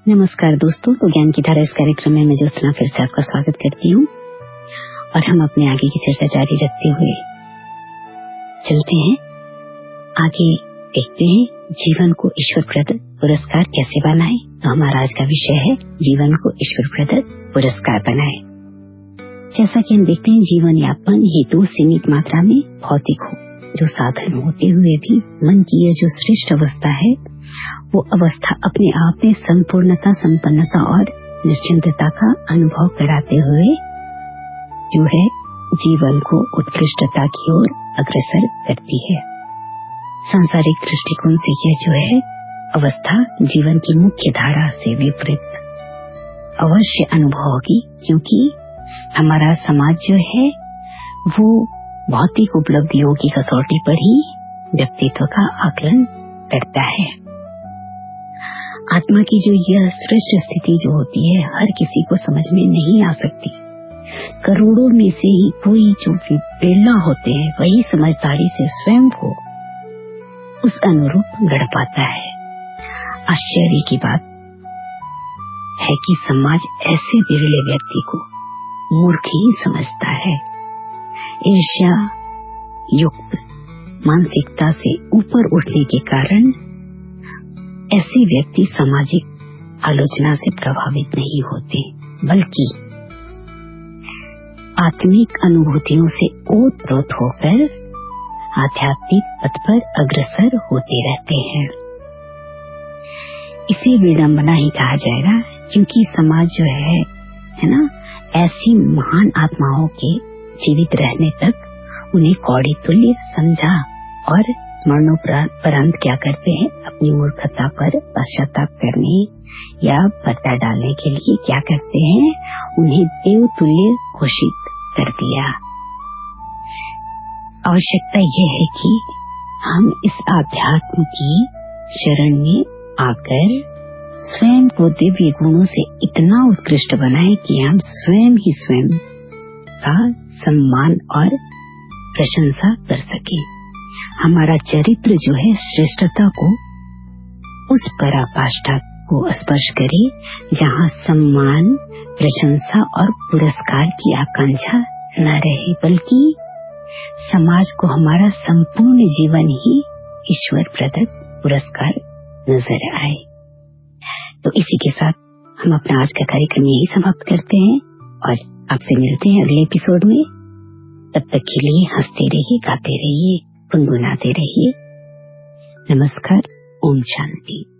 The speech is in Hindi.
नमस्कार दोस्तों, तो ज्ञान की धारा इस कार्यक्रम में मैं ज्योत्सना फिर से आपका स्वागत करती हूँ और हम अपने आगे की चर्चा जारी रखते हुए चलते हैं। आगे देखते हैं जीवन को ईश्वर प्रदत्त पुरस्कार कैसे बनाएं। तो हमारा आज का विषय है जीवन को ईश्वर प्रदत्त पुरस्कार बनाएं। जैसा कि हम देखते हैं, जीवन यापन हेतु सीमित मात्रा में भौतिक हो जो साधन होते हुए भी मन की यह जो श्रेष्ठ अवस्था है, वो अवस्था अपने आप में संपूर्णता, संपन्नता और निश्चिंतता का अनुभव कराते हुए जो है जीवन को उत्कृष्टता की ओर अग्रसर करती है। सांसारिक दृष्टिकोण से यह जो है अवस्था जीवन की मुख्य धारा से विपरीत अवश्य अनुभव होगी, क्योंकि हमारा समाज जो है वो भौतिक उपलब्धियों की कसौटी पर ही व्यक्तित्व का आकलन करता है। आत्मा की जो यह श्रेष्ठ स्थिति जो होती है, हर किसी को समझ में नहीं आ सकती। करोड़ों में से ही कोई जो प्रेरणा होते हैं वही समझदारी से स्वयं को उस अनुरूप गढ़ पाता है। आश्चर्य की बात है कि समाज ऐसे बिरले व्यक्ति को मूर्ख ही समझता है। ईर्ष्या युक्त मानसिकता से ऊपर उठने के कारण ऐसे व्यक्ति सामाजिक आलोचना से प्रभावित नहीं होते, बल्कि आत्मिक अनुभूतियों से ओतप्रोत होकर आध्यात्मिक पथ पर अग्रसर होते रहते हैं। इसे विडंबना ही कहा जाएगा, क्योंकि समाज जो है ना, ऐसी महान आत्माओं के जीवित रहने तक उन्हें कौड़ी तुल्य समझा और मरणोपरांत क्या करते हैं, अपनी मूर्खता पर पश्चाताप करने या पर्दा डालने के लिए क्या करते हैं, उन्हें देवतुल्य घोषित कर दिया। आवश्यकता यह है कि हम इस आध्यात्म की शरण में आकर स्वयं को दिव्य गुणों से इतना उत्कृष्ट बनाएं कि हम स्वयं ही स्वयं का सम्मान और प्रशंसा कर सके। हमारा चरित्र जो है श्रेष्ठता को उस पराकाष्ठा को स्पर्श करे जहाँ सम्मान, प्रशंसा और पुरस्कार की आकांक्षा न रहे, बल्कि समाज को हमारा संपूर्ण जीवन ही ईश्वर प्रदत्त पुरस्कार नजर आए। तो इसी के साथ हम अपना आज का कार्यक्रम यही समाप्त करते हैं और आपसे मिलते हैं अगले एपिसोड में। तब तक के लिए हंसते रहिए, गाते रहिए, गुनगुनाते रहिए। नमस्कार, ओम शांति।